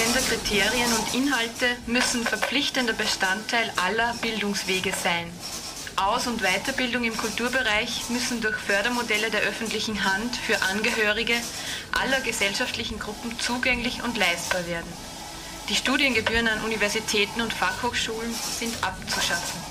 Genderkriterien und Inhalte müssen verpflichtender Bestandteil aller Bildungswege sein. Aus- und Weiterbildung im Kulturbereich müssen durch Fördermodelle der öffentlichen Hand für Angehörige aller gesellschaftlichen Gruppen zugänglich und leistbar werden. Die Studiengebühren an Universitäten und Fachhochschulen sind abzuschaffen.